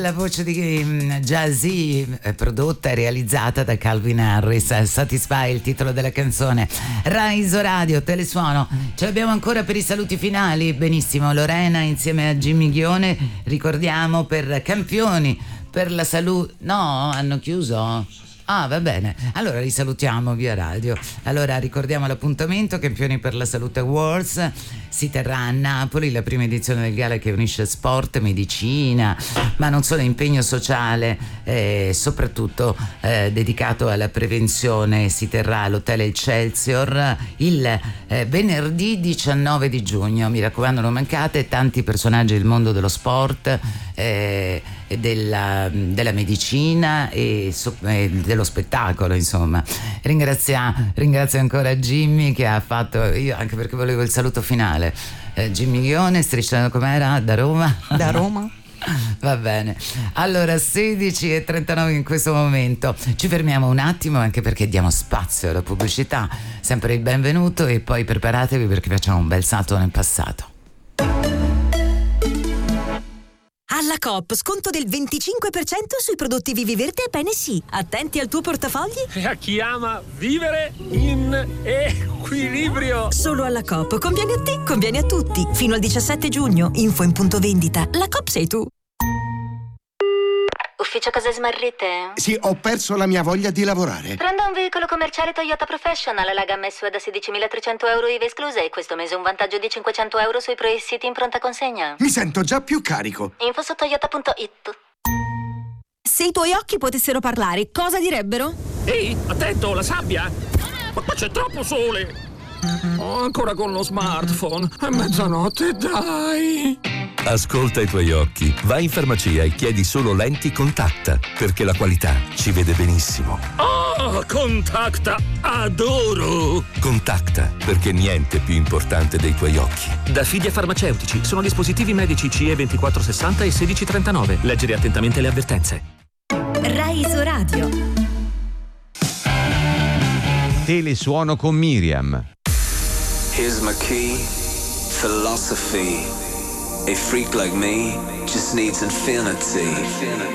la voce di Jay-Z, prodotta e realizzata da Calvin Harris. Satisfy il titolo della canzone. Rise Radio, Telesuono. Ce l'abbiamo ancora per i saluti finali. Benissimo, Lorena insieme a Jimmy Ghione, ricordiamo, per Campioni per la salute. No, hanno chiuso. Ah, va bene. Allora li salutiamo via radio. Allora ricordiamo l'appuntamento: Campioni per la Salute Awards. Si terrà a Napoli la prima edizione del gala che unisce sport, medicina, ma non solo, impegno sociale, soprattutto dedicato alla prevenzione. Si terrà all'Hotel Excelsior il venerdì 19 di giugno. Mi raccomando, non mancate, tanti personaggi del mondo dello sport, della medicina e dello spettacolo, insomma. Ringrazio ancora Jimmy che ha fatto, io anche perché volevo il saluto finale. Jimmy Ghione, Strisciano com'era? Da Roma? Da Roma. Va bene, allora 16:39 in questo momento. Ci fermiamo un attimo anche perché diamo spazio alla pubblicità. Sempre il benvenuto e poi preparatevi perché facciamo un bel salto nel passato. Alla Coop, sconto del 25% sui prodotti Vivi Verde e PNC. Attenti al tuo portafogli. E a chi ama vivere in equilibrio. Solo alla Coop. Conviene a te, conviene a tutti. Fino al 17 giugno. Info in punto vendita. La Coop sei tu. Ufficio cose smarrite? Sì, ho perso la mia voglia di lavorare. Prenda un veicolo commerciale Toyota Professional, la gamma SUV da 16.300 euro IVA esclusa e questo mese un vantaggio di 500 euro sui Pro-City in pronta consegna. Mi sento già più carico. Info su toyota.it. Se i tuoi occhi potessero parlare, cosa direbbero? Ehi, attento, la sabbia! Ma qua c'è troppo sole! Oh, ancora con lo smartphone. È mezzanotte, dai! Ascolta i tuoi occhi. Vai in farmacia e chiedi solo lenti Contacta, perché la qualità ci vede benissimo. Oh, Contacta! Adoro! Contacta, perché niente è più importante dei tuoi occhi. Da Fidia Farmaceutici. Sono dispositivi medici CE 2460 e 1639. Leggere attentamente le avvertenze. Rise Radio. Telesuono con Miriam. Here's my key, philosophy. A freak like me just needs infinity.